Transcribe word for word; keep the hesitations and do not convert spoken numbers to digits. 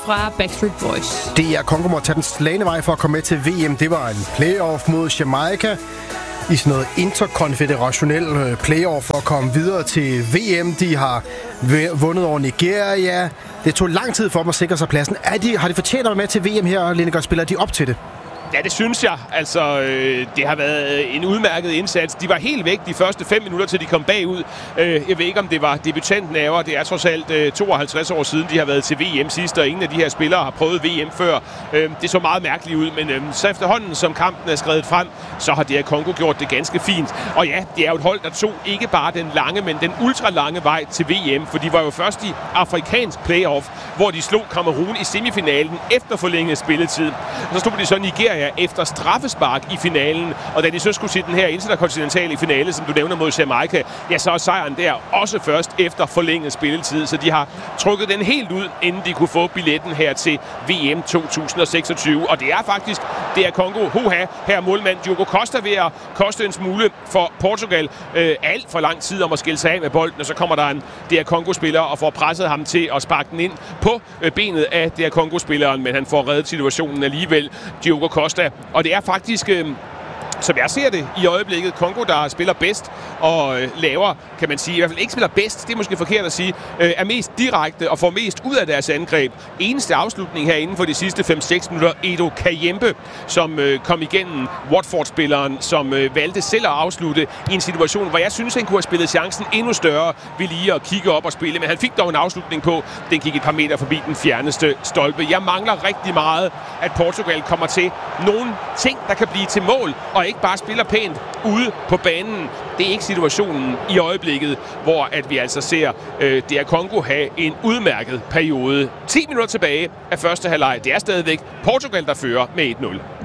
fra Backstreet Boys. D R Congo må tage den slagne vej for at komme med til V M. Det var en playoff mod Jamaica i sådan noget interkonfederationel playoff for at komme videre til V M. De har vundet over Nigeria. Det tog lang tid for dem at sikre sig pladsen. Er de, har de fortjent at være med til V M her, Lineker? Spiller de op til det? Ja, det synes jeg. Altså, øh, det har været en udmærket indsats. De var helt væk de første fem minutter, til de kom bagud. Øh, jeg ved ikke, om det var debutanten af år. Det er trods alt øh, tooghalvtreds år siden, de har været til V M sidst, og ingen af de her spillere har prøvet V M før. Øh, det så meget mærkeligt ud, men øh, så efterhånden, som kampen er skredet frem, så har D R Congo gjort det ganske fint. Og ja, det er jo et hold, der tog ikke bare den lange, men den ultralange vej til V M, for de var jo først i afrikansk playoff, hvor de slog Kamerun i semifinalen efter forlænget spilletid. Og så stod de så Nigeria efter straffespark i finalen, og da de så skulle til den her interkontinentale finale, som du nævner mod Jamaica, ja, så er sejren der også først efter forlænget spilletid, så de har trukket den helt ud, inden de kunne få billetten her til V M to tusind seksogtyve, og det er faktisk D R Congo, hoha, her er målmand Diogo Costa ved at koste en smule for Portugal. Øh, alt for lang tid om at skille sig af med bolden, og så kommer der en D R Congo-spiller og får presset ham til at sparke den ind på øh, benet af D R Congo-spilleren, men han får reddet situationen alligevel, Diogo Costa. Og det er faktisk, øh, som jeg ser det i øjeblikket, Congo, der spiller bedst og øh, laver, kan man sige, i hvert fald ikke spiller bedst, det er måske forkert at sige, øh, er mest direkte og får mest ud af deres angreb. Eneste afslutning her inden for de sidste fem seks minutter, Edo Kayembe, som øh, kom igennem Watford-spilleren, som øh, valgte selv at afslutte i en situation, hvor jeg synes, han kunne have spillet chancen endnu større ved lige at kigge op og spille, men han fik dog en afslutning på, den gik et par meter forbi den fjerneste stolpe. Jeg mangler rigtig meget, at Portugal kommer til nogle ting, der kan blive til mål, og ikke bare spiller pænt ude på banen. Det er ikke situationen i øjeblikket, hvor at vi altså ser øh, D R Congo have en udmærket periode. ti minutter tilbage af første halvleg. Det er stadigvæk Portugal, der fører med et nul.